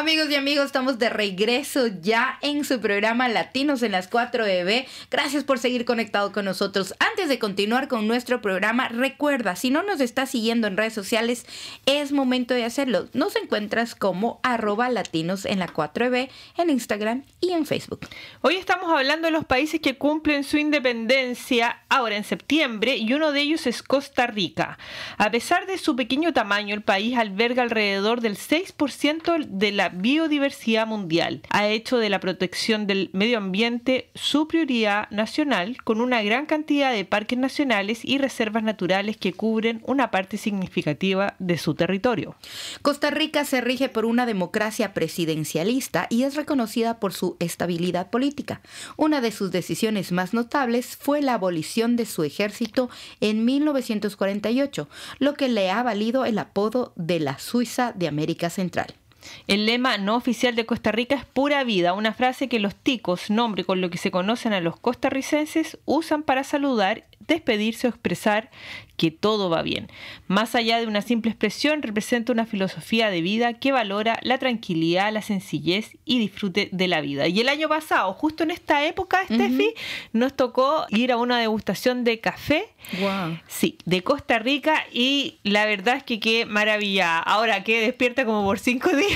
Amigos y amigos, estamos de regreso ya en su programa Latinos en las 4EB. Gracias por seguir conectado con nosotros. Antes de continuar con nuestro programa, recuerda, si no nos estás siguiendo en redes sociales, es momento de hacerlo. Nos encuentras como @latinos en la 4EB en Instagram y en Facebook. Hoy estamos hablando de los países que cumplen su independencia ahora en septiembre, y uno de ellos es Costa Rica. A pesar de su pequeño tamaño, el país alberga alrededor del 6% de la biodiversidad mundial. Ha hecho de la protección del medio ambiente su prioridad nacional, con una gran cantidad de parques nacionales y reservas naturales que cubren una parte significativa de su territorio. Costa Rica se rige por una democracia presidencialista y es reconocida por su estabilidad política. Una de sus decisiones más notables fue la abolición de su ejército en 1948, lo que le ha valido el apodo de la Suiza de América Central. El lema no oficial de Costa Rica es pura vida, una frase que los ticos, nombre con lo que se conocen a los costarricenses, usan para saludar, despedirse o expresar que todo va bien. Más allá de una simple expresión, representa una filosofía de vida que valora la tranquilidad, la sencillez y disfrute de la vida. Y el año pasado, justo en esta época, Steffi, nos tocó ir a una degustación de café, sí, de Costa Rica, y la verdad es que qué maravilla. Ahora que despierta como por 5 días.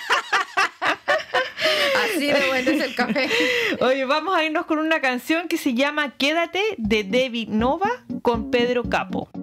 Así de bueno es el café. Oye, vamos a irnos con una canción que se llama Quédate, de Debbie Nova con Pedro Capo.